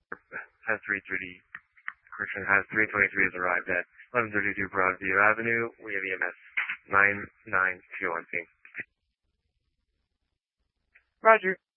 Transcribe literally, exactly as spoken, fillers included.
has three thirty. Correction, has three twenty-three has arrived at eleven thirty-two Broadview Avenue. We have E M S nine nine two one. Roger.